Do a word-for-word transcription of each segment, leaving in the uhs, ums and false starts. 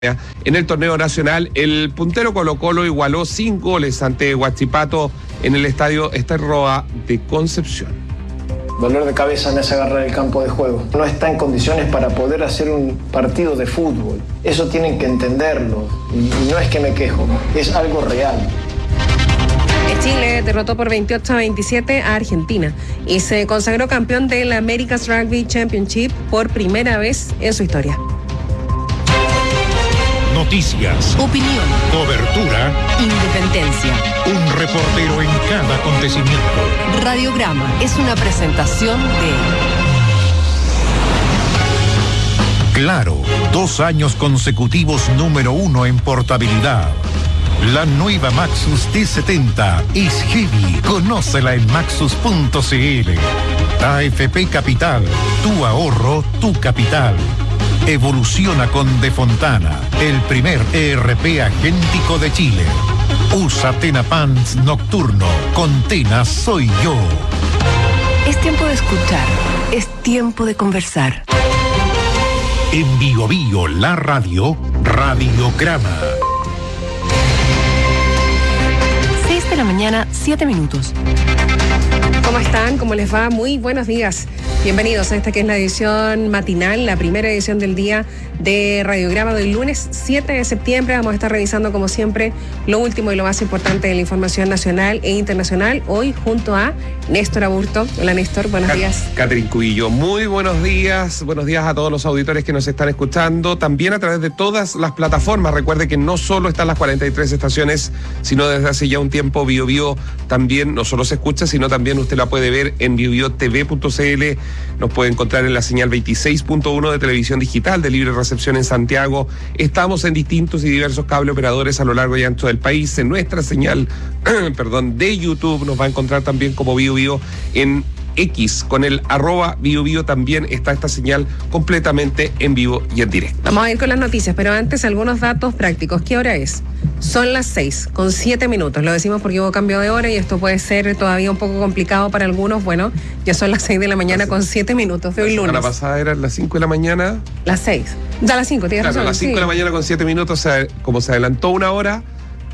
En el torneo nacional, el puntero Colo-Colo igualó sin goles ante Huachipato en el estadio Ester Roa de Concepción. Dolor de cabeza me hace agarrar el campo de juego. No está en condiciones para poder hacer un partido de fútbol. Eso tienen que entenderlo. Y no es que me quejo, es algo real. Chile derrotó por veintiocho a veintisiete a Argentina y se consagró campeón del America's Rugby Championship por primera vez en su historia. Noticias, opinión, cobertura, independencia. Un reportero en cada acontecimiento. Radiograma es una presentación de Claro, dos años consecutivos número uno en portabilidad. La nueva Maxus T setenta es heavy. Conócela en maxus punto c l. A F P Capital, tu ahorro, tu capital. Evoluciona con De Fontana, el primer E R P agéntico de Chile. Usa Tena Pants Nocturno. Con Tena soy yo. Es tiempo de escuchar. Es tiempo de conversar. En Bio Bio, la radio, Radiograma. seis de la mañana, siete minutos. ¿Cómo están? ¿Cómo les va? Muy buenos días. Bienvenidos a esta que es la edición matinal, la primera edición del día de Radiograma del lunes siete de septiembre. Vamos a estar revisando, como siempre, lo último y lo más importante de la información nacional e internacional. Hoy junto a Néstor Aburto. Hola, Néstor, buenos Cat- días. Catherine Cubillo, muy buenos días. Buenos días a todos los auditores que nos están escuchando, también a través de todas las plataformas. Recuerde que no solo están las cuarenta y tres estaciones, sino desde hace ya un tiempo Bio Bio también no solo se escucha, sino también usted la puede ver en bio bio t v punto c l. Nos puede encontrar en la señal veintiséis punto uno de televisión digital de libre recepción en Santiago. Estamos en distintos y diversos cable operadores a lo largo y ancho del país. En nuestra señal perdón, de YouTube nos va a encontrar también como Bio Bio en X, con el arroba Bio Bio también está esta señal completamente en vivo y en directo. Vamos a ir con las noticias, pero antes algunos datos prácticos. ¿Qué hora es? Son las seis con siete minutos. Lo decimos porque hubo cambio de hora y esto puede ser todavía un poco complicado para algunos. Bueno, ya son las seis de la mañana con siete minutos de hoy lunes. La semana pasada eran las cinco de la mañana. Las seis. Ya las cinco, tienes claro, razón. las cinco sí. de la mañana con siete minutos, o sea, como se adelantó una hora.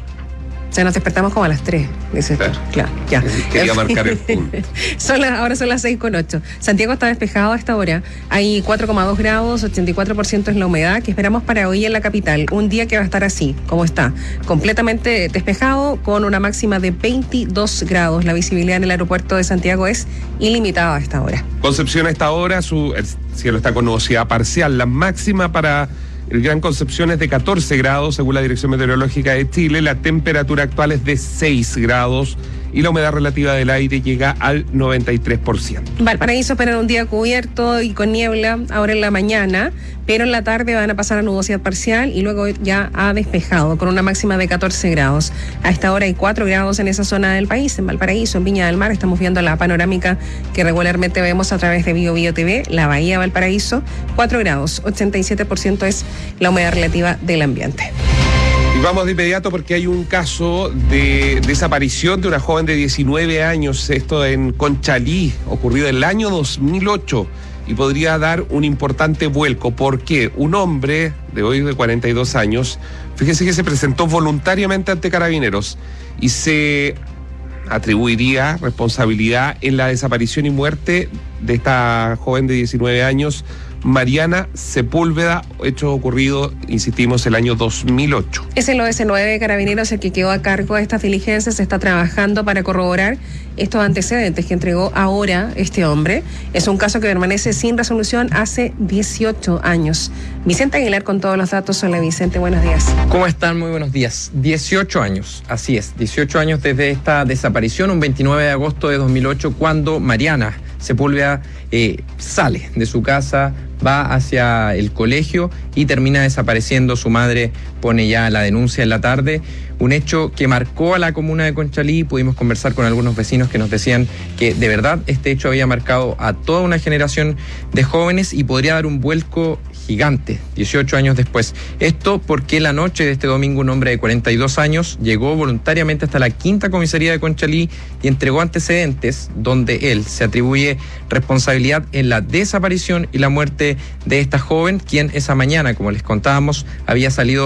O sea, nos despertamos como a las tres, dice. Claro, claro ya. Quería marcar el punto. son las, ahora son las seis con ocho. Santiago está despejado a esta hora. Hay cuatro coma dos grados, ochenta y cuatro por ciento es la humedad que esperamos para hoy en la capital. Un día que va a estar así, como está. Completamente despejado, con una máxima de veintidós grados. La visibilidad en el aeropuerto de Santiago es ilimitada a esta hora. Concepción a esta hora, su, el cielo está con nubosidad parcial. La máxima para el Gran Concepción es de catorce grados, según la Dirección Meteorológica de Chile. La temperatura actual es de seis grados y la humedad relativa del aire llega al noventa y tres por ciento. Valparaíso espera un día cubierto y con niebla ahora en la mañana, pero en la tarde van a pasar a nubosidad parcial y luego ya ha despejado con una máxima de catorce grados. A esta hora hay cuatro grados en esa zona del país, en Valparaíso, en Viña del Mar. Estamos viendo la panorámica que regularmente vemos a través de Bio Bio T V, la Bahía de Valparaíso, cuatro grados, ochenta y siete por ciento es la humedad relativa del ambiente. Y vamos de inmediato porque hay un caso de desaparición de una joven de diecinueve años, esto en Conchalí, ocurrido en el año dos mil ocho, y podría dar un importante vuelco porque un hombre de hoy de cuarenta y dos años, fíjese que se presentó voluntariamente ante Carabineros y se atribuiría responsabilidad en la desaparición y muerte de esta joven de diecinueve años, Mariana Sepúlveda, hecho ocurrido, insistimos, el año dos mil ocho. Es el O S nueve de Carabineros el que quedó a cargo de estas diligencias. Se está trabajando para corroborar estos antecedentes que entregó ahora este hombre. Es un caso que permanece sin resolución hace dieciocho años. Vicente Aguilar con todos los datos. Hola, Vicente, buenos días. ¿Cómo están? Muy buenos días. dieciocho años, así es, dieciocho años desde esta desaparición, un veintinueve de agosto de dos mil ocho, cuando Mariana Sepúlveda eh, sale de su casa, va hacia el colegio y termina desapareciendo. Su madre pone ya la denuncia en la tarde, un hecho que marcó a la comuna de Conchalí. Pudimos conversar con algunos vecinos que nos decían que de verdad este hecho había marcado a toda una generación de jóvenes y podría dar un vuelco gigante, dieciocho años después. Esto porque la noche de este domingo un hombre de cuarenta y dos años llegó voluntariamente hasta la quinta comisaría de Conchalí y entregó antecedentes donde él se atribuye responsabilidad en la desaparición y la muerte de esta joven, quien esa mañana, como les contábamos, había salido